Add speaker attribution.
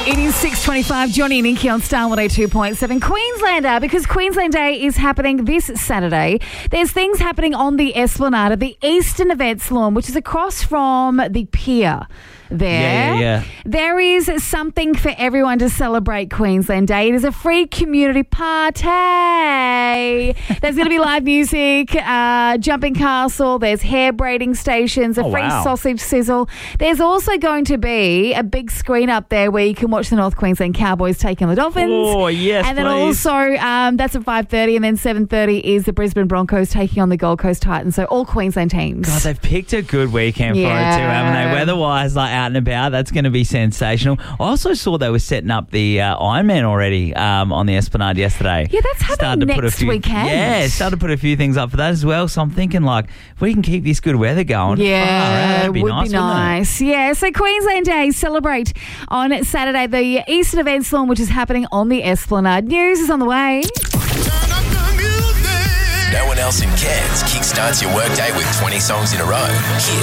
Speaker 1: It is 6:25. Johnny and Inky on Star 102.7. Queenslander, because Queensland Day is happening this Saturday. There's things happening on the Esplanade at the Eastern Events Lawn, which is across from the pier.
Speaker 2: Yeah.
Speaker 1: There is something for everyone to celebrate Queensland Day. It is a free community party. There's going to be live music, jumping castle, there's hair braiding stations, a free sausage sizzle. There's also going to be a big screen up there where you can watch the North Queensland Cowboys take on the Dolphins.
Speaker 2: Oh, yes,
Speaker 1: And then
Speaker 2: please.
Speaker 1: also, that's at 5:30, and then 7:30 is the Brisbane Broncos taking on the Gold Coast Titans. So all Queensland teams.
Speaker 2: God, they've picked a good weekend for it too, haven't they? Weather-wise, like out and about, that's going to be sensational. I also saw they were setting up the Ironman already on the Esplanade yesterday.
Speaker 1: Yeah, that's happening next weekend.
Speaker 2: Yeah, started to put a few things up for that as well. So I'm thinking, like, if we can keep this good weather going,
Speaker 1: that'd
Speaker 2: be nice,
Speaker 1: nice. Yeah, so Queensland Day, celebrate on Saturday, the Eastern Events Lawn, which is happening on the Esplanade. News is on the way.
Speaker 3: No one else in Cairns kickstarts your workday with 20 songs in a row. Here